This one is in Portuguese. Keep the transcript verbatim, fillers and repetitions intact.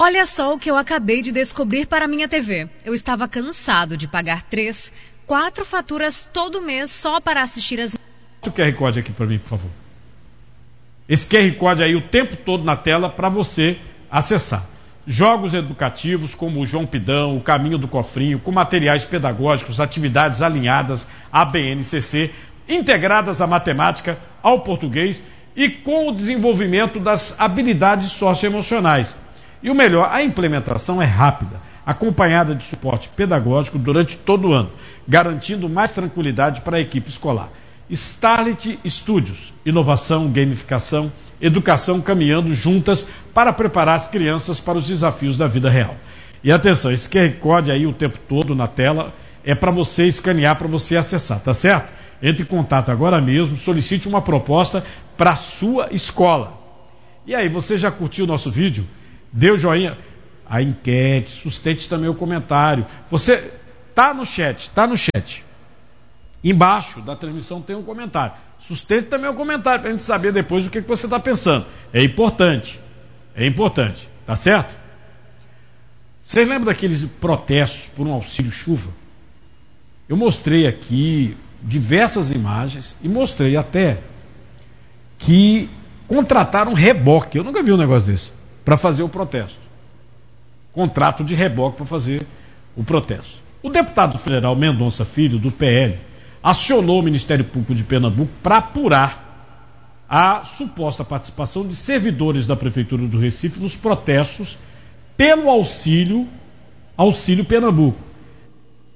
Olha só o que eu acabei de descobrir para minha T V. Eu estava cansado de pagar três, quatro faturas todo mês só para assistir as... O Q R Code aqui para mim, por favor. Esse Q R Code aí o tempo todo na tela para você acessar. Jogos educativos como o João Pidão, o Caminho do Cofrinho, com materiais pedagógicos, atividades alinhadas à B N C C, integradas à matemática, ao português e com o desenvolvimento das habilidades socioemocionais. E o melhor, a implementação é rápida, acompanhada de suporte pedagógico durante todo o ano, garantindo mais tranquilidade para a equipe escolar. Starlet Studios, inovação, gamificação, educação caminhando juntas para preparar as crianças para os desafios da vida real. E atenção, esse Q R Code aí o tempo todo na tela é para você escanear, para você acessar, tá certo? Entre em contato agora mesmo, solicite uma proposta para a sua escola. E aí, você já curtiu o nosso vídeo? Deu joinha? A enquete, sustente também o comentário. Você tá no chat, tá no chat. Embaixo da transmissão tem um comentário. Sustente também o comentário para a gente saber depois o que, que você está pensando. É importante. É importante. Tá certo? Vocês lembram daqueles protestos por um auxílio-chuva? Eu mostrei aqui diversas imagens e mostrei até que contrataram reboque. Eu nunca vi um negócio desse. Para fazer o protesto. Contrato de reboque para fazer o protesto. O deputado federal Mendonça Filho, do P L, acionou o Ministério Público de Pernambuco para apurar a suposta participação de servidores da Prefeitura do Recife nos protestos pelo auxílio, auxílio Pernambuco.